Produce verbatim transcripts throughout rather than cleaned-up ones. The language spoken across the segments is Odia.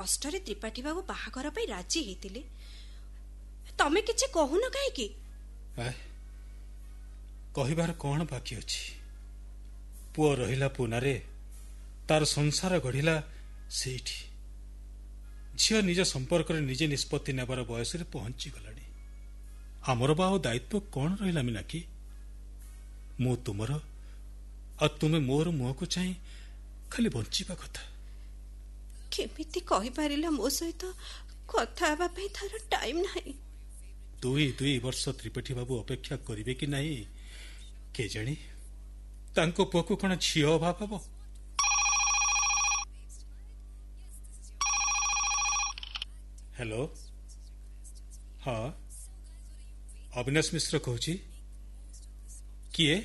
କଷ୍ଟରେ ତ୍ରିପାଠୀ ବାବୁ ବାହାଘର ପାଇଁ ରାଜି ହେଇଥିଲେ। ତମେ କିଛି କହୁନ କାହିଁକି? କହିବାର କଣ ବାକି ଅଛି? ପୁଅ ରହିଲା ପୁନାରେ, ତାର ସଂସାର ଗଢିଲା ସେଇଠି। ଝିଅ ନିଜ ସମ୍ପର୍କରେ ନିଜେ ନିଷ୍ପତ୍ତି ନେବାର ବୟସରେ ପହଞ୍ଚିଗଲାଣି। ଆମର ବା ଆଉ ଦାୟିତ୍ୱ କଣ ରହିଲା ମୀନାକ୍ଷୀ? ମୁଁ ତୁମର, ଆଉ ତୁମେ ମୋର ମୁହଁକୁ ଚାହିଁ ଖାଲି ବଞ୍ଚିବା କଥା। କେମିତି କହିପାରିଲ ମୋ ସହିତ କଥା ହେବା ପାଇଁ ତାର ଟାଇମ ନାହିଁ? ଦୁଇ ଦୁଇ ବର୍ଷ ତ୍ରିପାଠୀ ବାବୁ ଅପେକ୍ଷା କରିବେ କି ନାହିଁ କେଜାଣି? ତାଙ୍କ ପୁଅକୁ କଣ ଝିଅ ଅଭାବ ହବ? ହ୍ୟାଲୋ, ହଁ ଅବିନାଶ ମିଶ୍ର କହୁଛି। କିଏ?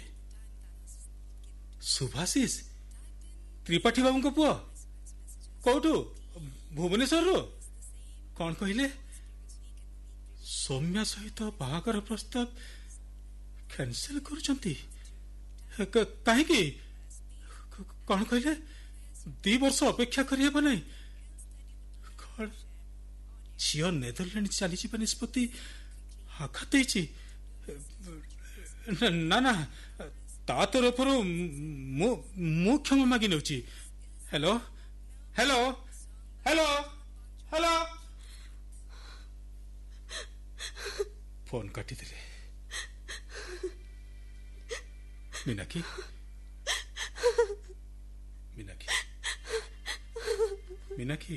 ସୁଭାଶିଷ, ତ୍ରିପାଠୀ ବାବୁଙ୍କ ପୁଅ? କୋଉଠୁ? ଭୁବନେଶ୍ୱରରୁ? କଣ କହିଲେ? ସୌମ୍ୟା ସହିତ ବାହାଘର ପ୍ରସ୍ତାବ କ୍ୟାନସେଲ କରୁଛନ୍ତି? କାହିଁକି? କଣ କହିଲେ? ଦି ବର୍ଷ ଅପେକ୍ଷା କରିହେବ ନାହିଁ? କଣ ଝିଅ ନେଦରଲ୍ୟାଣ୍ଡ ଚାଲିଯିବା ନିଷ୍ପତ୍ତି ଆଘାତ ହେଇଛି? ନା ନା, ତା ତରଫରୁ ମୁଁ ମୁଁ କ୍ଷମା ମାଗି ନେଉଛି। Hello hello hello hello. Phone କାଟିଦେଲେ। ମୀନାକ୍ଷୀ, ମୀନାକ୍ଷୀ, ମୀନାକ୍ଷୀ,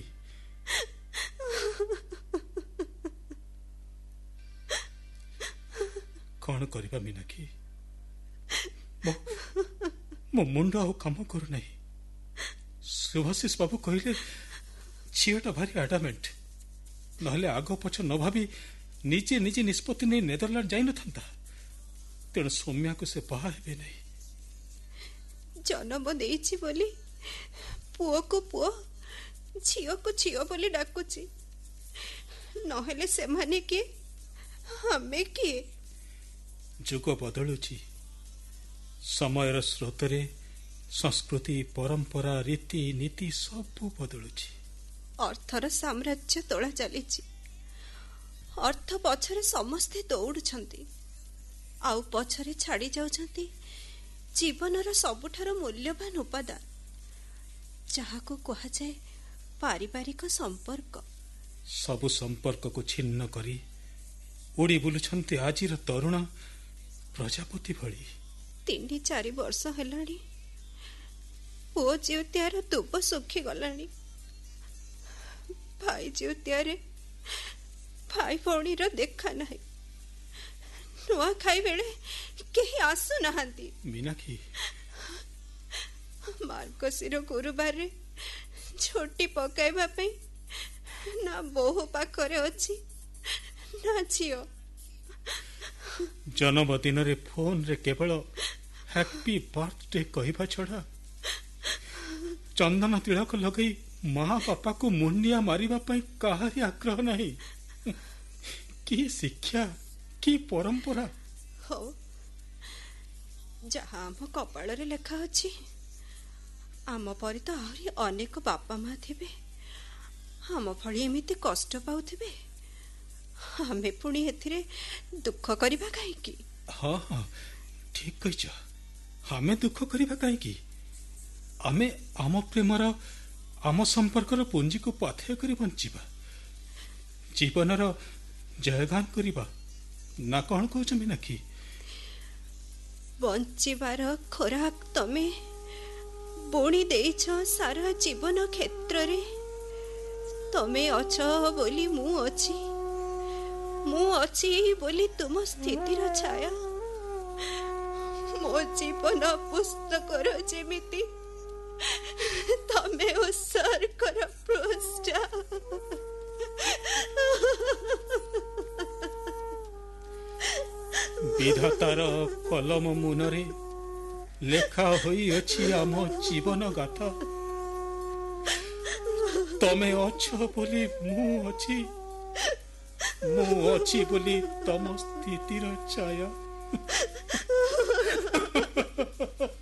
କଣ କରିବା ମୀନାକ୍ଷୀ? ମୋ ମୁଣ୍ଡ ଆଉ କାମ କରୁନାହିଁ। ସୁଭାଶିଷ ବାବୁ କହିଲେ ଝିଅଟା ଭାରି ଆଡାମେଣ୍ଟ, ନହେଲେ ଆଗ ପଛ ନ ଭାବି ନିଜେ ନିଜେ ନିଷ୍ପତ୍ତି ନେଇ ନେଦରଲ୍ୟାଣ୍ଡ ଯାଇନଥାନ୍ତା। ତେଣୁ ସୌମ୍ୟାକୁ ସେ ବାହା ହେବେ ନାହିଁ। ଜନ୍ମ ଦେଇଛି ବୋଲି ପୁଅକୁ ପୁଅ, ଝିଅକୁ ଝିଅ ବୋଲି ଡାକୁଛି। ନହେଲେ ସେମାନେ କିଏ, ଆମେ କିଏ? ଯୁଗ ବଦଳୁଛି। ସମୟର ସ୍ରୋତରେ ସଂସ୍କୃତି, ପରମ୍ପରା, ରୀତି ନୀତି ସବୁ ବଦଳୁଛି। ଅର୍ଥର ସାମ୍ରାଜ୍ୟ ତୋଳା ଚାଲିଛି। ଅର୍ଥ ପଛରେ ସମସ୍ତେ ଦୌଡୁଛନ୍ତି, ଆଉ ପଛରେ ଛାଡି ଯାଉଛନ୍ତି ଜୀବନର ସବୁଠାରୁ ମୂଲ୍ୟବାନ ଉପାଦାନ, ଯାହାକୁ କୁହାଯାଏ ପାରିବାରିକ ସମ୍ପର୍କ। ସବୁ ସମ୍ପର୍କକୁ ଛିନ୍ନ କରି ଉଡି ବୁଲୁଛନ୍ତି ଆଜିର ତରୁଣ ପ୍ରଜାପତି ଭଳି। ତିନି ଚାରି ବର୍ଷ ହେଲାଣି ପୁଅ ଜିଉତିଆର ଦୁବ ଶୁଖିଗଲାଣି। ଭାଇ ଜିଉତିଆରେ ଭାଇ ଭଉଣୀର ଦେଖା ନାହିଁ। ନୂଆ ଖାଇ ବେଳେ କେହି ଆସୁନାହାନ୍ତି। ମୀନାକ୍ଷୀ, ମାର୍ଗଶିର ଗୁରୁବାରରେ ଝୋଟି ପକାଇବା ପାଇଁ ନା ବୋହୂ ପାଖରେ ଅଛି ନା ଝିଅ। ଜନ୍ମଦିନରେ ଫୋନରେ କେବଳ ହ୍ୟାପି ବାର୍ଥଡେ କହିବା ଛଡା ଚନ୍ଦନ ତିଳକ ଲଗେଇ ମା ବାପାକୁ ମୁଣ୍ଡିଆ ମାରିବା ପାଇଁ କାହାରି ଆଗ୍ରହ ନାହିଁ। କି ଶିକ୍ଷା, କି ପରମ୍ପରା! ହଉ, ଯାହା ଆମ କପାଳରେ ଲେଖା ଅଛି। ଆମ ପରି ତ ଆହୁରି ଅନେକ ବାପା ମା ଥିବେ, ଆମ ଭଳି ଏମିତି କଷ୍ଟ ପାଉଥିବେ। ଆମେ ପୁଣି ଏଥିରେ ଦୁଃଖ କରିବା କାହିଁକି? ହଁ ହଁ, ଠିକ କହିଛ। ଆମେ ଦୁଃଖ କରିବା କାହିଁକି? ଆମେ ଆମ ପ୍ରେମର, ଆମ ସମ୍ପର୍କର ପୁଞ୍ଜିକୁ ପାଥେୟ କରି ବଞ୍ଚିବା, ଜୀବନର ଜୟଗାନ କରିବା। ନା କଣ କହୁଛ ମୀନାକ୍ଷୀ? ବଞ୍ଚିବାର ଖୋରାକ ତମେ ବୁଣି ଦେଇଛ ସାରା ଜୀବନ କ୍ଷେତ୍ରରେ। ତମେ ଅଛ ବୋଲି ମୁଁ ଅଛି, ମୁଁ ଅଛି ବୋଲି ତୁମ ସ୍ଥିତିର ଛାୟା। ମୋ ଜୀବନ ପୁସ୍ତକର ଯେମିତି ତମେ ଉତ୍ସର୍ଗର ପୃଷ୍ଠ। ବିଧାତାର କଲମ ମୁନରେ ଲେଖା ହୋଇଅଛି ଆମ ଜୀବନ ଗାଥା। ତମେ ଅଛ ବୋଲି ମୁଁ ଅଛି, ମୁଁ ଅଛି ବୋଲି ତମ ସ୍ଥିତିର ଛାୟା।